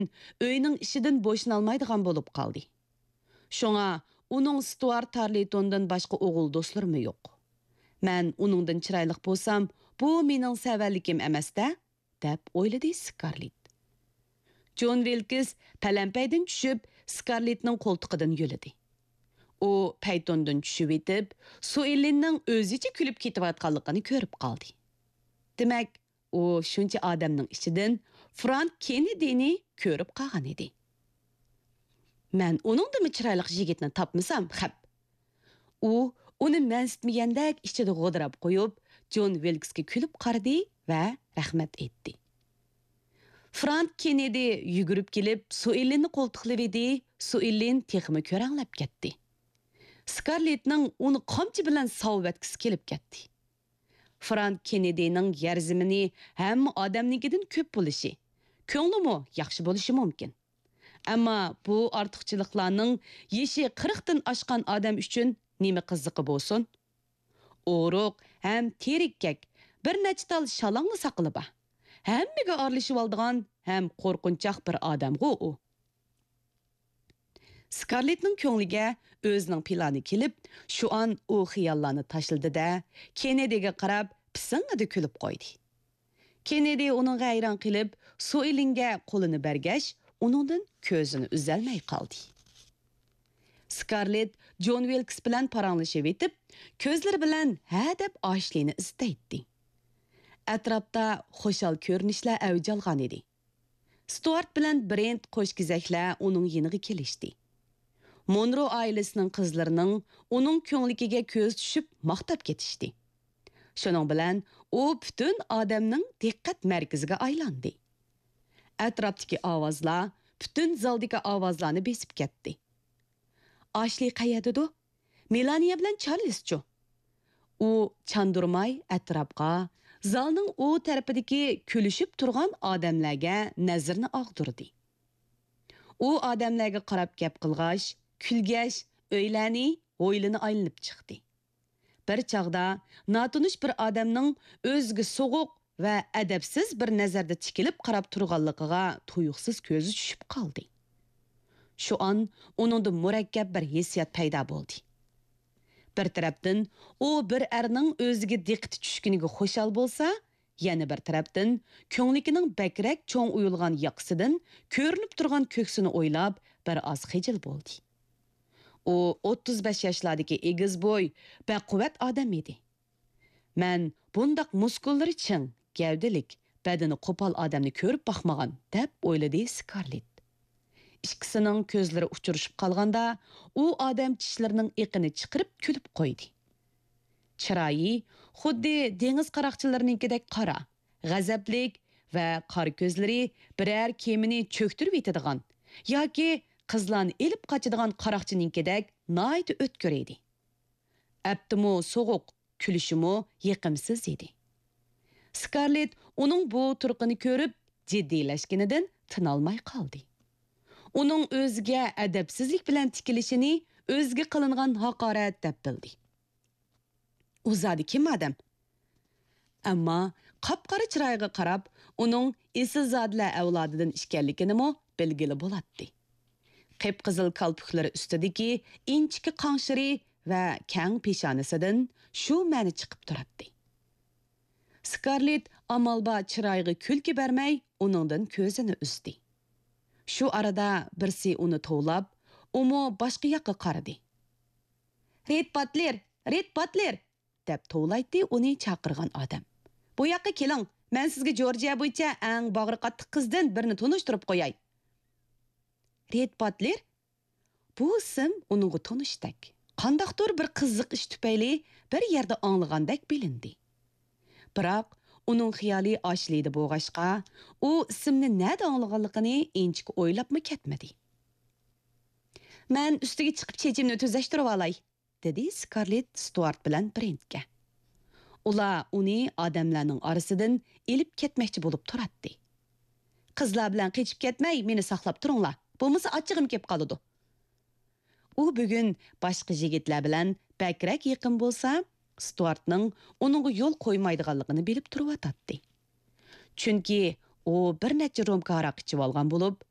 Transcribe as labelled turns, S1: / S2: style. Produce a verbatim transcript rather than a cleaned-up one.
S1: Öyünün işidən boşunalmaydigan bo'lib qoldi. Şoňa uning Stuart Tarletondan başqa oğul dostlarımı yo'q. Men uningdan chiroyli bo'lsam, bu mening savallikim emas-da, deb o'yladi Scarlett. John Wilkes palampaydan tushib, Scarlettning qo'ltiqidan yo'ladi. U Paytondan tushib etib, Suellinning o'zicha kulib ketayotganligini ko'rib qoldi. Demak, u shuncha odamning ichidan Frank Kennedyni ko'rib qolgan edi. Men uningdimi chiroyli yigitni topmasam, xap. U uni mansitmagandek ichida g'o'dirab qo'yib, John Wilkesga kulib qaradi va rahmat etdi. Frank Kennedy yugurib kelib, Suellinni qo'ltiqlab edi, Suellin texmi ko'ranglab ketdi. Scarlettning uni qamchi bilan savvatkisi kelib ketdi. Frank Kennedyning yarzimini hamma odamnikidan ko'p bo'lishi, ko'nglimi yaxshi bo'lishi mumkin. Ammo bu ortiqchiliklarning yeshi qirq dan oshgan odam uchun nima qiziqi bo'lsin? O'roq ham terikkak, bir nechtal shalongni saqlab, hammaga aralashib oldigan ham qo'rqinchoq bir odamg'u u. Scarlettning ko'ngliga o'zining plani kelib, shu an u xiyollarni tashladi-da, Kennedyga qarab pisingida kulib qo'ydi. Kennedy uning g'ayron qilib, Suellinga qo'lini bergach, uningdan ko'zini uzalmay qoldi. Scarlett John Wilkes bilan paranglashib etib, ko'zlari bilan ha deb Ashleyni istaydi. Atrofda xo'shal ko'rinishlar avj olgan edi. Stuart bilan Brent qo'shkizaklar uning yeniga kelishdi. Monroe oilasining qizlarining uning ko'ngligiga ko'z tushib maqtab ketishdi. Shuning bilan u butun odamning diqqat markaziga aylandi. Atrofdagi ovozlar butun zaldagi ovozlarni besib ketdi. Ashley qayerdadir? Melania bilan Charles-chu. U chandurmay atrofga, zalning u tarafidagi kulishib turgan odamlarga nazarni og'dirdi. U odamlarga qarab gap qilg'ash, kulgash, o'ylani, o'ylini aylanib chiqdi. Bir chaqda notunish bir odamning o'ziga so'g'uq va adabsiz bir nazarda tikilib qarab turganligiga tuyuqsiz ko'zi tushib qoldi. Shu an uningda murakkab bir hissiyat paydo bo'ldi. Bir tarafdan u bir erning o'ziga diqqati tushkuniga xo'shal bo'lsa, yana bir tarafdan ko'nglikining bakrak cho'ng uyulgan yoqsidan ko'rinib turgan ko'ksini o'ylab bir oz xijil bo'ldi. U o'ttiz besh yoshlardagi egiz bo'y, baquvvat odam edi. Men bundaq muskullari ching, gavdalik, badani qo'pol odamni ko'rib baxmagan, deb o'yladi Scarlett. Ikkisining ko'zlari uchrashib qolganda, u odam tishlarining iqini chiqirib kulib qo'ydi. Chiroyi xuddi dengiz qaroqchilarinikidek qora, g'azablik va qora ko'zlari biror kemini cho'ktirib yetadigan yoki qizlarni elib qochadigan qaroqchininkidek noyt o'tkir edi. Abdimo so'g'uq, kulishimi yiqimsiz edi. Scarlett uning bu turqini ko'rib jiddiylashganidan tinolmay qoldi. Uning o'ziga adabsizlik bilan tikilishini o'ziga qilingan haqorat deb bildi. U zodi kim odam? Ammo qop-qora chiroyiga qarab, uning esilzodlar avlodidan ekanligini mo belgili bo'ladi. Qip-qizil kalpuklari ustidagi inchki qanshiri va kang peshonasidan shu ma'ni chiqib turadi. Scarlett amalba chiroyiga kulki bermay, uningdan ko'zini uzdi. Shu arada birsi uni tovlab, umo boshqa yoqqa qaradi. "Red Butler, Red Butler!" deb tovlaydi uni chaqirgan odam. "Bu yoqqa keling, men sizga Georgiya bo'yicha eng bag'ri qattiq qizdan birini tanishtirib qo'yay." Red Butler? Bu ism uningga tanishdak. Qandaqdir bir qiziq ish tufayli bir yerda anglagandek bilindi. Biroq uning xiyoli Ashleyda bo'lg'ashqa, u ismni nada anglaganligini inchik o'ylabmi ketmadi. "Men ustiga chiqib chechimni tuzashtirib olay", dedi Scarlett Stuart bilan Brentga. Ular uni odamlarning orasidan elib ketmoqchi bo'lib turadi. "Qizlar bilan qechib ketmay, meni saqlab turinglar. Bo'lmasa achchig'im kelib qoladi." U bugun boshqa yigitlar bilan bakrak yaqin bo'lsa, Stuartning uningga yo'l qo'ymaydiganligini bilib turib atadi. Chunki u bir necha romka aroq ichib olgan bo'lib,